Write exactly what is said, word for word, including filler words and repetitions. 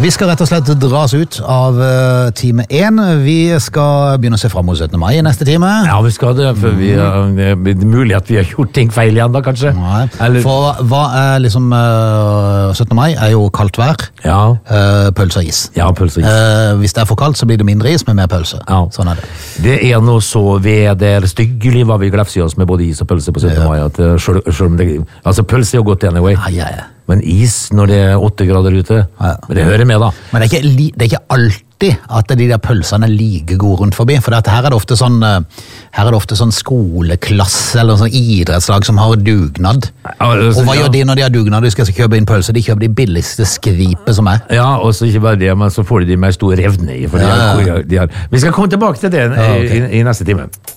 Vi skal rett og slett dras ut av uh, time én. Vi skal begynne å se frem mot syttende mai i neste time. Ja, vi skal det, for vi, uh, det er mulig at vi har gjort ting feil igjen da, kanskje. Nei, Eller... for hva er liksom uh, syttende mai er jo kaldt vær, ja. uh, pølse og is. Ja, pølse og is. Uh, hvis det er for kaldt, så blir det mindre is med mer pølse. Ja. Sånn er det. Det er noe så ved det styggelig hva vi glefser oss med både is og pølse på syttende mai. At, uh, selv, selv om det, altså pølse er jo godt anyway. Ja, ja, ja. Men is når det er åtte grader ute, ja. Men det hører med da. Men det er ikke, det er ikke alltid at de der pølsene er like gode rundt forbi, for her er det ofte sånn, her er det ofte sånn skoleklasse eller sånn idrettslag som har dugnad. Ja, altså, og hva ja. gjør de når de har dugnad? De skal kjøpe inn pølse, de kjøper de billigste skripet som er. Ja, og så ikke bare det, men så får de de med stor revne i. For ja. de har, de har, vi skal komme tilbake til det ja, okay. i, i neste time.